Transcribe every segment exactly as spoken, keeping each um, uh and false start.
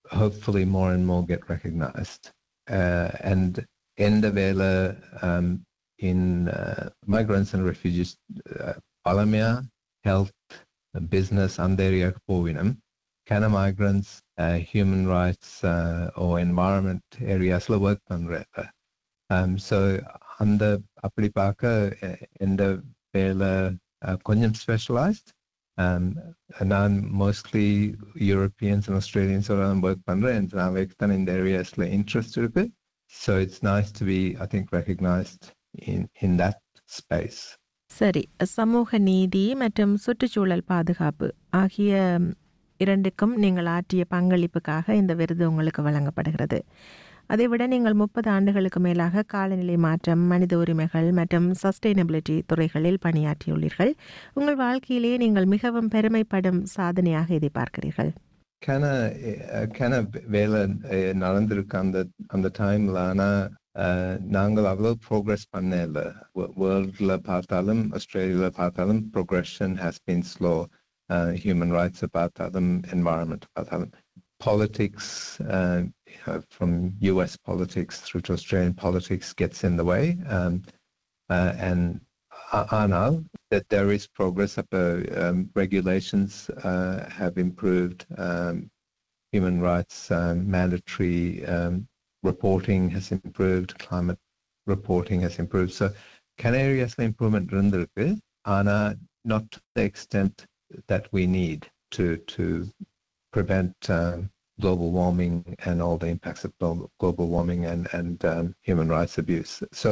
hopefully more and more get recognized. Uh, and in the Vela, um, in uh, migrants and refugees, uh, Palamia, health, business, and area Povinam, can migrants, uh, human rights, uh, or environment areas work on um, so அந்த அப்படி பார்க்க இந்த வேலை கொஞ்சம் specialised. நான் mostly Europeans and ஆஸ்திரேலியன்ஸோட work பண்ணுறேன். நான் தான் இந்த ஏரியாஸில் இன்ட்ரெஸ்ட் இருக்கு. So it's nice to be I think recognised in in that space. சரி, சமூக நீதி மற்றும் சுற்றுச்சூழல் பாதுகாப்பு ஆகிய இரண்டுக்கும் நீங்கள் ஆற்றிய பங்களிப்புக்காக இந்த விருது உங்களுக்கு வழங்கப்படுகிறது. அதைவிட நீங்கள் முப்பது ஆண்டுகளுக்கு மேலாக காலநிலை மாற்றம், மனித உரிமைகள் மற்றும் சஸ்டைனபிலிட்டி துறைகளில் பணியாற்றியுள்ளீர்கள். உங்கள் வாழ்க்கையிலேயே நீங்கள் மிகவும் பெருமைப்படும் சாதனையாக இதை பார்க்கிறீர்கள்? கன கன வேலை நடந்திருக்கு அந்த அந்த டைம்ல. ஆனால் நாங்கள் அவ்வளோ ப்ரோக்ரஸ் பண்ண இல்லை. வேர்ல்டில் பார்த்தாலும் ஆஸ்திரேலியாவில் பார்த்தாலும் progression has been slow. Human ரைட்ஸை பார்த்தாலும் என்வாயர்மெண்ட் பார்த்தாலும் politics, uh, you know, from U S politics through to Australian politics gets in the way. Um, uh, and I know that there is progress. Up, uh, um, regulations uh, have improved. Um, human rights, um, mandatory um, reporting has improved. Climate reporting has improved. So, Canarias improvement irundirukku, ana not to the extent that we need to to prevent um, global warming and all the impacts of global, global warming and, and um, human rights abuse. So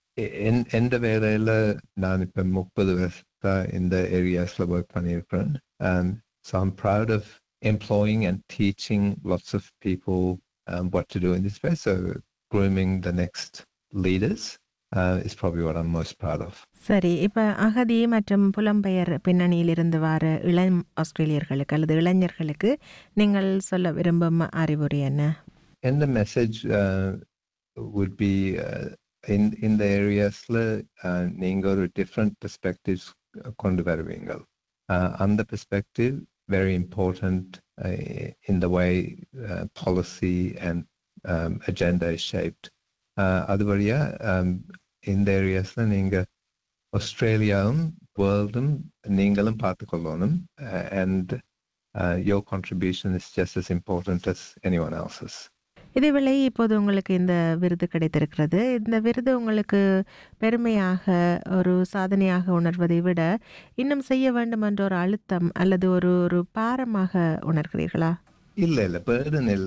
in in the வேலையில நான் இப்போ முப்பது வருஷத்தா இந்த ஏரியாஸ்ல work பண்ணியிருக்கிறேன். Um, so I'm proud of employing and teaching lots of people um, what to do in this space. So grooming the next leaders uh, is probably what I'm most proud of. சரி, இப்போ அகதி மற்றும் புலம்பெயர் பின்னணியிலிருந்து வர இளம் ஆஸ்திரேலியர்களுக்கு அல்லது இளைஞர்களுக்கு நீங்கள் சொல்ல விரும்பும் அறிவுரை என்ன? And the message uh, would be uh, in in the areasல uh, நீங்க ஒரு different perspectives கொண்டு வருவீங்க. Uh, and the perspective very important uh, in the way uh, policy and um, agenda is shaped. Uh, அது வழியா um, இந்த ஏரியாஸ்ல நீங்க ஆஸ்திரேலியாவும் வேர்ல்டும் நீங்களும் பார்த்துக்கொள்ளணும். And uh, your contribution is just as important as anyone else's. இதேவேளை இப்போது உங்களுக்கு இந்த விருது கிடைத்திருக்கிறது. இந்த விருது உங்களுக்கு பெருமையாக ஒரு சாதனையாக உணர்வதை விட இன்னும் செய்ய வேண்டும் என்ற ஒரு அழுத்தம் அல்லது ஒரு ஒரு பாரமாக உணர்கிறீர்களா? இல்ல இல்ல burden இல்ல.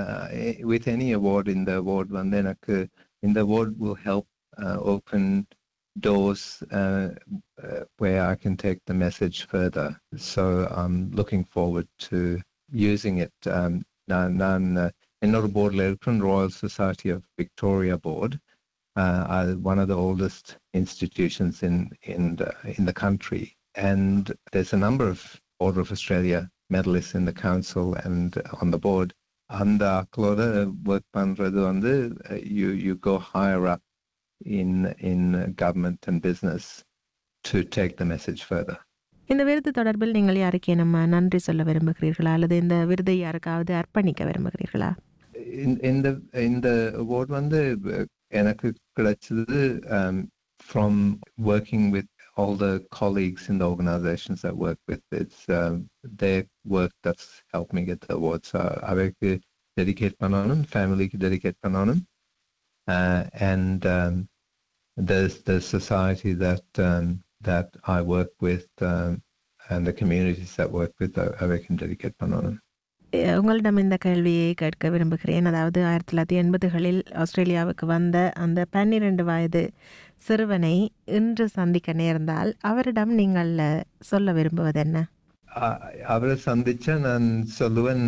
With any award, in the award வந்து எனக்கு இந்த award will help uh, open doors uh, uh, where I can take the message further. So I'm looking forward to using it. Um, நான் நான் என்னோட போர்டில் இருக்கிற Royal Society of Victoria board, uh, one of the oldest institutions in in the, in the country, and there's a number of Order of Australia medalists in the council and on the board. அந்த ஆக்களோட work பண்றது வந்து you you go higher up in in government and business to take the message further. இந்த விருது தொடர்பில் நீங்கள் யாருக்கு நம்ம நன்றி சொல்ல விரும்புகிறீர்களா அல்லது இந்த விருதை யாருக்காவது அர்ப்பணிக்க விரும்புகிறீர்களா? In in the in the award வந்து எனக்கு கிடைச்சது um, from working with all the colleagues in the organizations that work with. It's um, their work that's helped me get the award. So அவைக்கு dedicate பண்ணனும், familyக்கு dedicate பண்ணனும். Uh, and um, there's the society that um, that I work with um, and the communities that work with, I can dedicate பண்ணனும். உங்களிடம் இந்த கேள்வியை கேட்க விரும்புகிறேன். அதாவது ஆயிரத்தி தொள்ளாயிரத்தி எண்பதுகளில் ஆஸ்திரேலியாவுக்கு வந்த அந்த பன்னிரண்டு வயது சிறுவனை இன்று சந்திக்க நேர்ந்தால் அவரிடம் நீங்கள் சொல்ல விரும்புவது என்ன? அவரை சந்திச்சா நான் சொல்லுவேன்,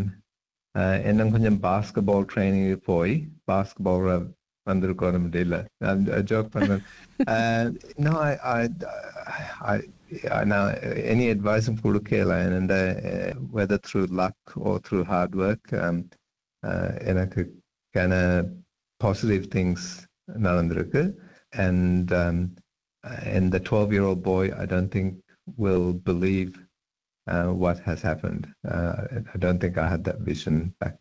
என்ன கொஞ்சம் பாஸ்கெட்பால் ட்ரைனிங் போய் பாஸ்கெட்பால் வந்திருக்கோம் முடியல. ஜோக் பண்ணேன். No, I, I, I, I now any advice கொடுக்கல. And uh, whether through luck or through hard work, um, uh, எனக்கு kind of positive things நடந்திருக்கு. And um, and the twelve-year-old boy, I don't think will believe uh, what has happened. Uh, I don't think I had that vision back